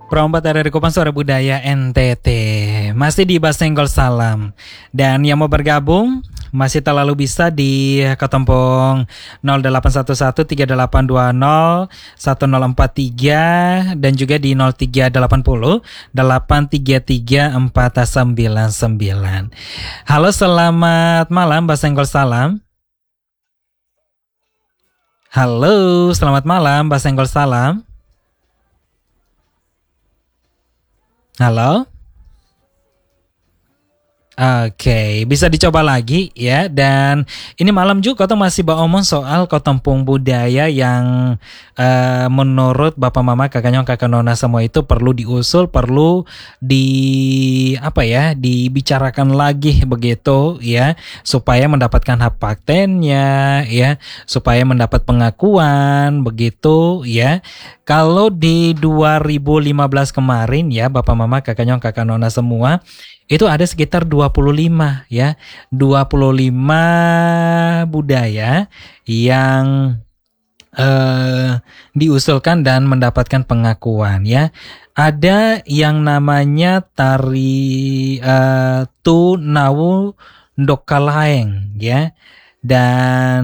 Perombat dari Kupang Suara Budaya NTT. Masih di Basenggol Salam. Dan yang mau bergabung masih terlalu bisa di Ketempung 0811 3820 1043 dan juga di 0380 833 499. Halo, selamat malam Basenggol Salam. Halo, selamat malam Basenggol Salam. Halo? Oke, bisa dicoba lagi ya. Dan ini malam juga tuh masih omong soal Ketempung budaya yang menurut Bapak Mama, Kakak Nyong, Kakak Nona semua itu perlu diusul, perlu dibicarakan lagi begitu ya, supaya mendapatkan hak patennya ya, supaya mendapat pengakuan begitu ya. Kalau di 2015 kemarin ya Bapak Mama, Kakak Nyong, Kakak Nona semua, itu ada sekitar 25 ya, 25 budaya yang diusulkan dan mendapatkan pengakuan ya. Ada yang namanya tari Tunawu Ndokalaeng ya. Dan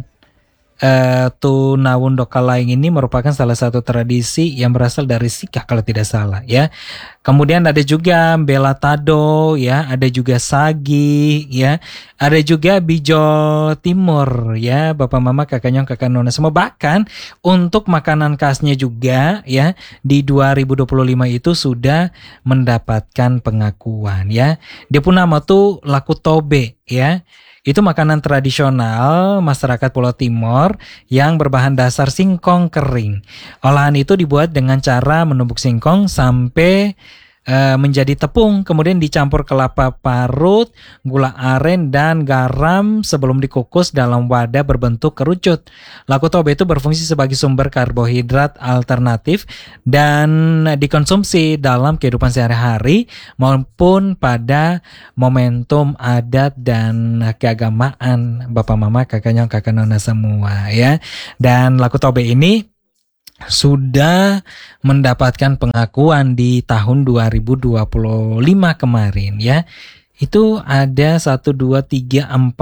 Tunawun Ndokalaeng ini merupakan salah satu tradisi yang berasal dari Sika kalau tidak salah ya. Kemudian ada juga Bela Tado ya, ada juga Sagi ya, ada juga Bijol Timur ya, Bapak Mama, Kakak Nyong, Kakak Nona semua. Bahkan untuk makanan khasnya juga ya, di 2025 itu sudah mendapatkan pengakuan ya. Dia pun nama tuh Laku Tobe ya. Itu makanan tradisional masyarakat Pulau Timor yang berbahan dasar singkong kering. Olahan itu dibuat dengan cara menumbuk singkong sampai menjadi tepung, kemudian dicampur kelapa parut, gula aren dan garam sebelum dikukus dalam wadah berbentuk kerucut. Laku Tobe itu berfungsi sebagai sumber karbohidrat alternatif dan dikonsumsi dalam kehidupan sehari-hari maupun pada momentum adat dan keagamaan Bapak Mama, Kakak Nyong, Kakak Nona semua ya. Dan Laku Tobe ini sudah mendapatkan pengakuan di tahun 2025 kemarin ya. Itu ada 1, 2, 3, 4, 5, 6, 7, 8,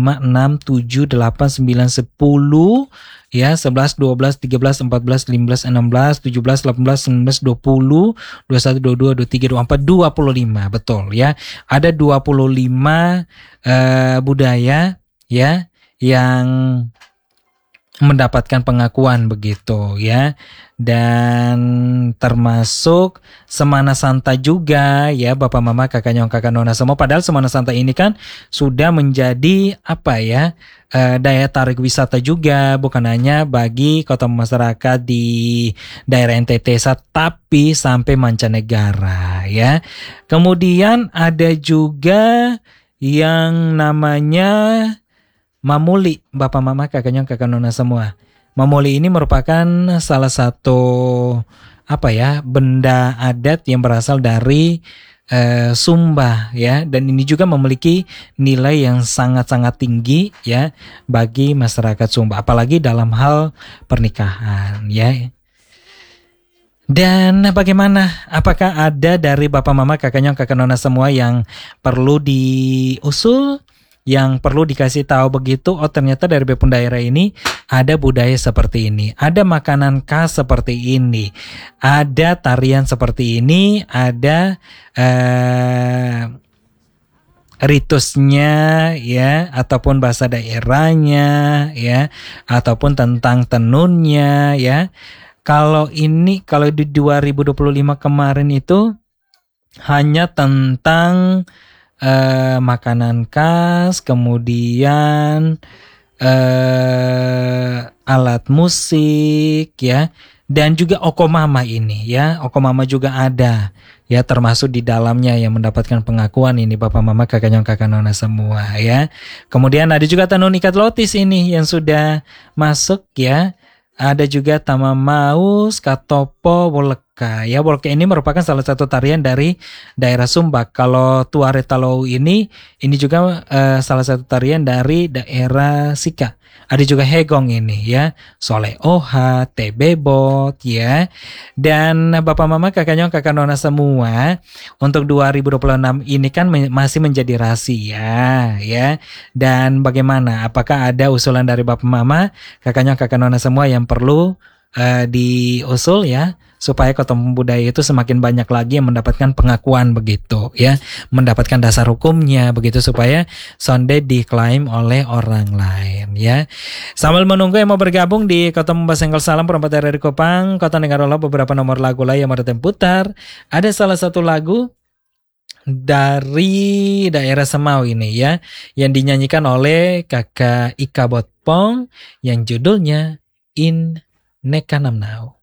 9, 10 ya, 11, 12, 13, 14, 15, 16, 17, 18, 19, 20, 21, 22, 23, 24, 25. Betul ya. Ada 25 budaya ya yang mendapatkan pengakuan begitu ya. Dan termasuk Semana Santa juga ya Bapak Mama, Kakak Nyong, Kakak Nona semua. Padahal Semana Santa ini kan sudah menjadi daya tarik wisata juga, bukan hanya bagi kota masyarakat di daerah NTT tapi sampai mancanegara ya. Kemudian ada juga yang namanya Mamuli, Bapak Mama, Kakak Nyong, Kakak Nona semua. Mamuli ini merupakan salah satu benda adat yang berasal dari Sumba ya, dan ini juga memiliki nilai yang sangat-sangat tinggi ya bagi masyarakat Sumba, apalagi dalam hal pernikahan ya. Dan bagaimana? Apakah ada dari Bapak Mama, Kakak Nyong, Kakak Nona semua yang perlu diusul, yang perlu dikasih tahu begitu? Oh, ternyata dari Bepun daerah ini ada budaya seperti ini, ada makanan khas seperti ini, ada tarian seperti ini, ada ritusnya ya, ataupun bahasa daerahnya ya, ataupun tentang tenunnya ya. Kalau di 2025 kemarin itu hanya tentang makanan khas, kemudian alat musik ya, dan juga okomama ini ya. Okomama juga ada ya, termasuk di dalamnya yang mendapatkan pengakuan ini Bapak Mama, Kakak Nyong, Kakak Nona semua ya. Kemudian ada juga tenun ikat lotis ini yang sudah masuk ya. Ada juga Tama Maus, Katopo, Woleka. Ya, Woleka ini merupakan salah satu tarian dari daerah Sumba. Kalau Tuare Talau ini juga salah satu tarian dari daerah Sika. Ada juga Hegong ini ya, Soleh Oha, TB Bot ya. Dan Bapak Mama, kakak nyong, kakak nona semua, untuk 2026 ini kan masih menjadi rahasia ya. Dan bagaimana? Apakah ada usulan dari Bapak Mama, kakak nyong, kakak nona semua yang perlu diusul ya, supaya Kota Budaya itu semakin banyak lagi yang mendapatkan pengakuan begitu ya, mendapatkan dasar hukumnya begitu, supaya sonde diklaim oleh orang lain ya. Sambil menunggu yang mau bergabung di Kota Senggol Salam perempat dari Kopang, Kota Negarola, beberapa nomor lagu lain yang mau putar. Ada salah satu lagu dari daerah Semau ini ya, yang dinyanyikan oleh kakak Ika Botpong, yang judulnya In Nekanam Now.